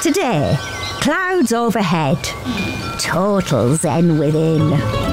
Today, clouds overhead, total zen within.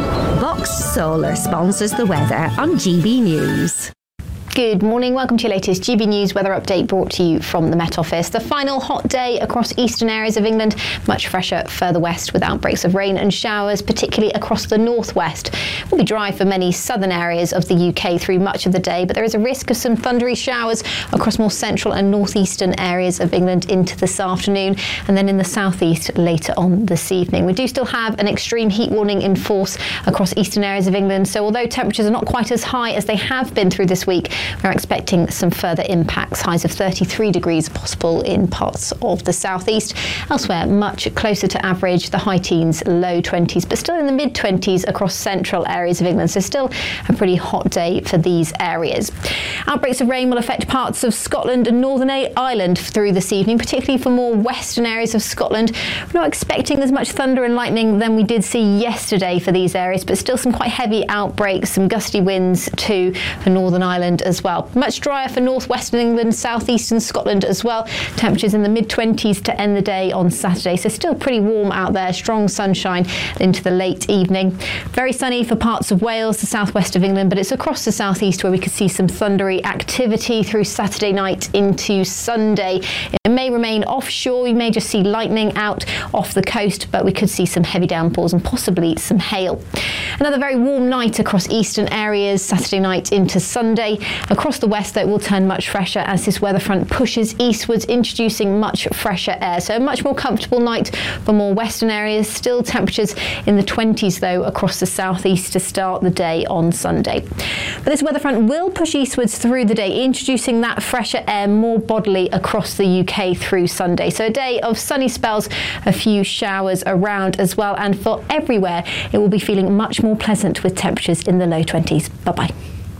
Vox Solar sponsors the weather on GB News. Good morning, welcome to your latest GB News weather update brought to you from the Met Office. The final hot day across eastern areas of England, much fresher further west with outbreaks of rain and showers, particularly across the northwest. It will be dry for many southern areas of the UK through much of the day, but there is a risk of some thundery showers across more central and northeastern areas of England into this afternoon, and then in the southeast later on this evening. We do still have an extreme heat warning in force across eastern areas of England, so although temperatures are not quite as high as they have been through this week, we're expecting some further impacts. Highs of 33 degrees possible in parts of the southeast. Elsewhere, much closer to average, the high teens, low 20s, but still in the mid 20s across central areas of England. So still a pretty hot day for these areas. Outbreaks of rain will affect parts of Scotland and Northern Ireland through this evening, particularly for more western areas of Scotland. We're not expecting as much thunder and lightning than we did see yesterday for these areas, but still some quite heavy outbreaks, some gusty winds too for Northern Ireland as well. Much drier for northwestern England, southeastern Scotland as well. Temperatures in the mid-20s to end the day on Saturday, so still pretty warm out there. Strong sunshine into the late evening. Very sunny for parts of Wales, the southwest of England, but it's across the southeast where we could see some thundery activity through Saturday night into Sunday. It may remain offshore. We may just see lightning out off the coast, but we could see some heavy downpours and possibly some hail. Another very warm night across eastern areas, Saturday night into Sunday. Across the west, though, it will turn much fresher as this weather front pushes eastwards, introducing much fresher air. So a much more comfortable night for more western areas. Still temperatures in the 20s, though, across the southeast to start the day on Sunday. But this weather front will push eastwards through the day, introducing that fresher air more bodily across the UK through Sunday. So a day of sunny spells, a few showers around as well, and for everywhere, it will be feeling much more pleasant with temperatures in the low 20s. Bye-bye.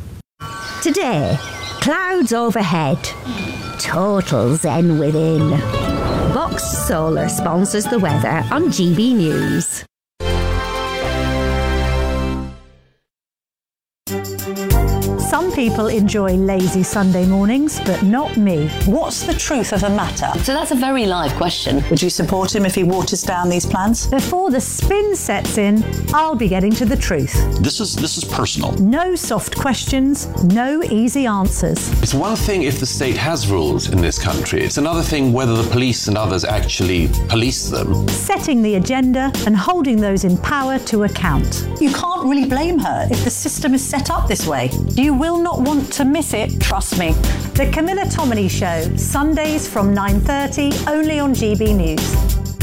Today, clouds overhead, total zen within. Vox Solar sponsors the weather on GB News. Some people enjoy lazy Sunday mornings, but not me. What's the truth of the matter? So that's a very live question. Would you support him if he waters down these plans? Before the spin sets in, I'll be getting to the truth. This is personal. No soft questions, no easy answers. It's one thing if the state has rules in this country. It's another thing whether the police and others actually police them. Setting the agenda and holding those in power to account. You can't really blame her if the system is set up this way. You will not want to miss it, trust me. The Camilla Tominey Show, Sundays from 9:30, only on GB News.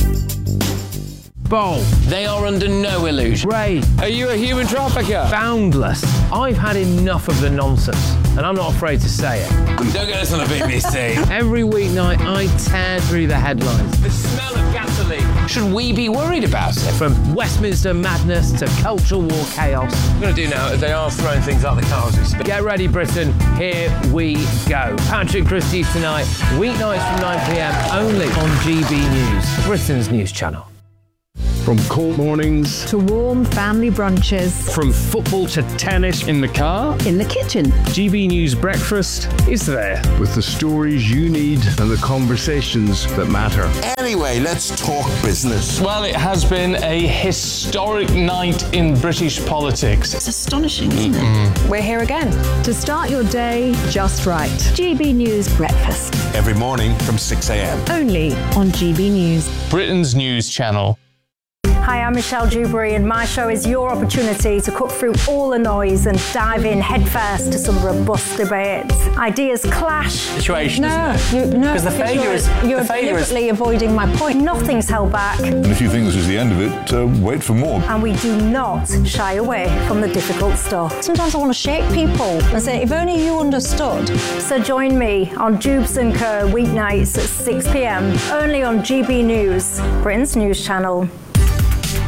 Bold. They are under no illusion. Ray. Are you a human trafficker? Boundless. I've had enough of the nonsense, and I'm not afraid to say it. Don't get this on the BBC. Every weeknight, I tear through the headlines. The smell of gasoline. Should we be worried about it? From Westminster madness to cultural war chaos. What I'm going to do now is they are throwing things out the car as we speak. Get ready, Britain. Here we go. Patrick Christie's tonight, weeknights from 9 p.m, only on GB News, Britain's news channel. From cold mornings to warm family brunches. From football to tennis in the car. In the kitchen. GB News Breakfast is there. With the stories you need and the conversations that matter. Anyway, let's talk business. Well, it has been a historic night in British politics. It's astonishing, isn't it? We're here again. To start your day just right. GB News Breakfast. Every morning from 6 a.m. Only on GB News. Britain's news channel. Hi, I'm Michelle Dewberry, and my show is your opportunity to cut through all the noise and dive in headfirst to some robust debates. Ideas clash. Situation, isn't it? Because the failure is you're deliberately avoiding my point. Nothing's held back. And if you think this is the end of it, wait for more. And we do not shy away from the difficult stuff. Sometimes I want to shake people and say, if only you understood. So join me on Dubes & Co. weeknights at 6 p.m, only on GB News, Britain's news channel.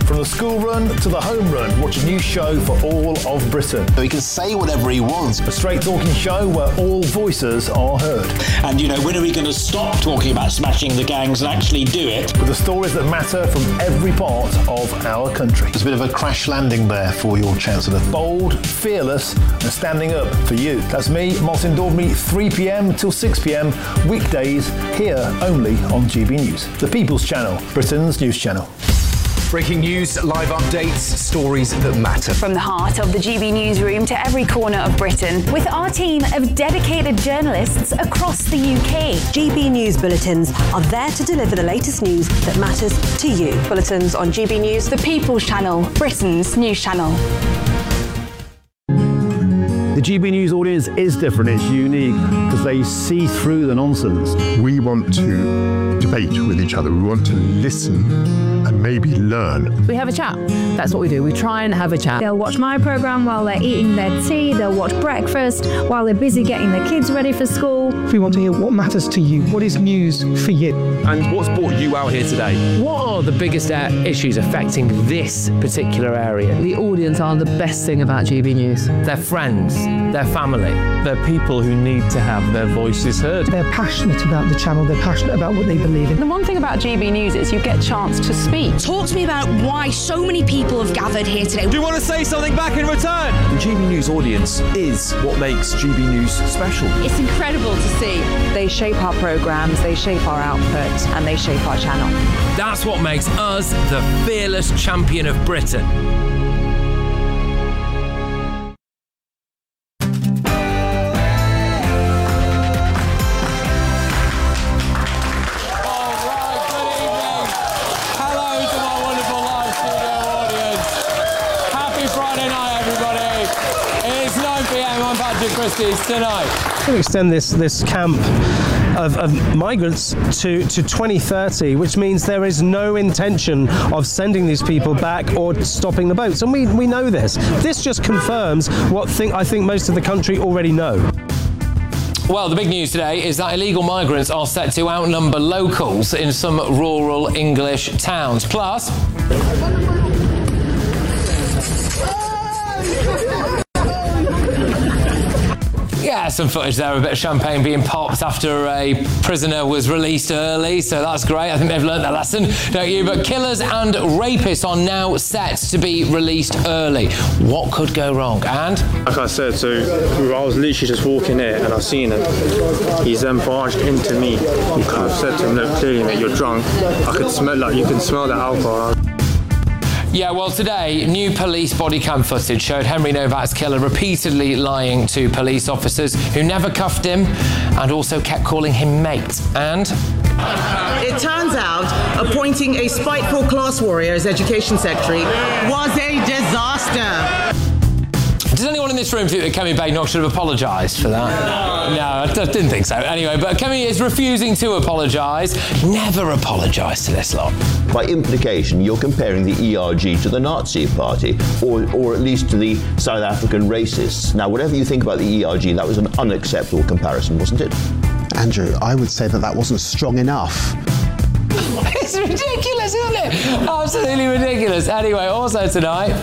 From the school run to the home run, watch a new show for all of Britain. So he can say whatever he wants. A straight talking show where all voices are heard. And, you know, when are we going to stop talking about smashing the gangs and actually do it? With the stories that matter from every part of our country. There's a bit of a crash landing there for your Chancellor. Bold, fearless and standing up for you. That's me, Martin Daubney, 3pm till 6pm, weekdays, here only on GB News. The People's Channel, Britain's news channel. Breaking news, live updates, stories that matter. From the heart of the GB newsroom to every corner of Britain. With our team of dedicated journalists across the UK. GB News bulletins are there to deliver the latest news that matters to you. Bulletins on GB News, the People's Channel, Britain's news channel. The GB News audience is different, it's unique, because they see through the nonsense. We want to debate with each other, we want to listen and maybe learn. We have a chat, that's what we do, we try and have a chat. They'll watch my programme while they're eating their tea, they'll watch breakfast while they're busy getting their kids ready for school. We want to hear what matters to you, what is news for you. And what's brought you out here today? What are the biggest issues affecting this particular area? The audience are the best thing about GB News. Their friends, their family. They're people who need to have their voices heard. They're passionate about the channel, they're passionate about what they believe in. The one thing about GB News is you get a chance to speak. Talk to me about why so many people have gathered here today. Do you want to say something back in return? The GB News audience is what makes GB News special. It's incredible to see. They shape our programmes, they shape our output, and they shape our channel. That's what makes us the fearless champion of Britain. Tonight. We're going to extend this camp of migrants to 2030, which means there is no intention of sending these people back or stopping the boats. And we know this. This just confirms what I think most of the country already know. Well, the big news today is that illegal migrants are set to outnumber locals in some rural English towns. Plus... Yeah, some footage there, a bit of champagne being popped after a prisoner was released early, so that's great. I think they've learned their lesson, don't you? But killers and rapists are now set to be released early. What could go wrong? And? Like I said, so I was literally just walking here and I seen him. He's then barged into me. I've said to him, look, clearly, mate, you're drunk. I could smell, like, you can smell the alcohol. Yeah, well, today, new police body cam footage showed Henry Novak's killer repeatedly lying to police officers who never cuffed him and also kept calling him mate. And... It turns out appointing a spiteful class warrior as education secretary was a disaster. Does anyone in this room think that Kemi Badenoch should have apologised for that? No, I didn't think so. Anyway, but Kemi is refusing to apologise. Never apologise to this lot. By implication, you're comparing the ERG to the Nazi Party, or at least to the South African racists. Now, whatever you think about the ERG, that was an unacceptable comparison, wasn't it? Andrew, I would say that wasn't strong enough. It's ridiculous, isn't it? Absolutely ridiculous. Anyway, also tonight...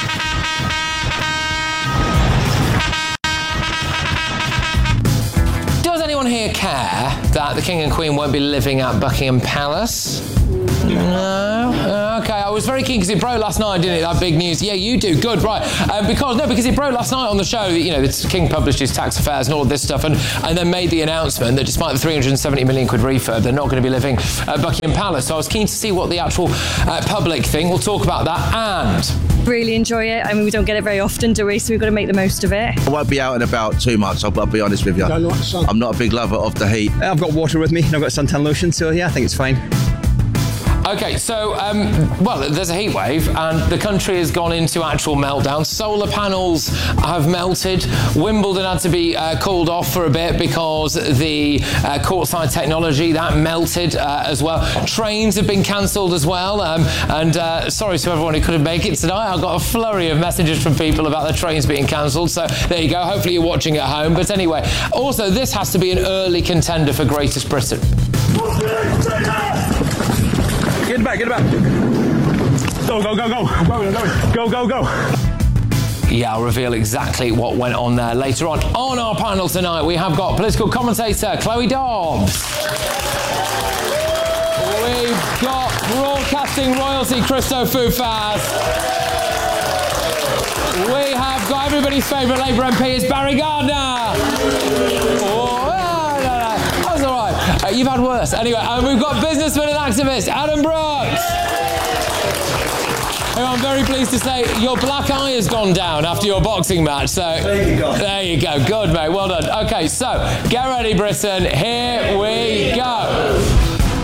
Does anyone here care that the King and Queen won't be living at Buckingham Palace? No? Okay, I was very keen because it broke last night, didn't it? That big news. Yeah, you do. Good, right. Because it broke last night on the show that, you know, the King published his tax affairs and all of this stuff and then made the announcement that despite the 370 million quid refurb, they're not going to be living at Buckingham Palace. So I was keen to see what the actual public think. We'll talk about that and... Really enjoy it. I mean, we don't get it very often, do we? So we've got to make the most of it. I won't be out and about too much, I'll be honest with you. I'm not a big lover of the heat. I've got water with me and I've got suntan lotion, so yeah, I think it's fine. Okay, so, well, there's a heat wave and the country has gone into actual meltdown. Solar panels have melted. Wimbledon had to be called off for a bit because the courtside technology, that melted as well. Trains have been cancelled as well. Sorry to everyone who couldn't make it tonight. I got a flurry of messages from people about the trains being cancelled. So there you go. Hopefully you're watching at home. But anyway, also this has to be an early contender for Greatest Britain. Get back, get back. Go, go, go, go. Go, go, go. Yeah, I'll reveal exactly what went on there later on. On our panel tonight, we have got political commentator Chloe Dobbs. We've got broadcasting royalty Christo Fufas. We have got everybody's favourite Labour MP is Barry Gardner. Oh, no. That's all right. You've had worse. Anyway, we've got businessman and activist Adam Brooks. I'm very pleased to say your black eye has gone down after your boxing match. So there you go. Good, mate. Well done. Okay, so get ready, Britain. Here we go.